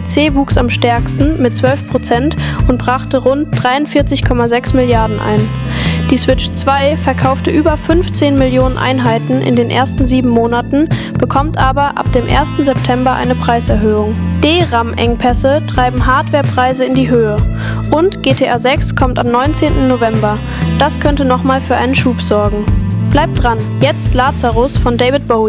PC wuchs am stärksten mit 12% und brachte rund 43,6 Milliarden ein. Die Switch 2 verkaufte über 15 Millionen Einheiten in den ersten 7 Monaten, bekommt aber ab dem 1. September eine Preiserhöhung. DRAM-Engpässe treiben Hardwarepreise in die Höhe. Und GTA 6 kommt am 19. November. Das könnte nochmal für einen Schub sorgen. Bleibt dran, jetzt Lazarus von David Bowie.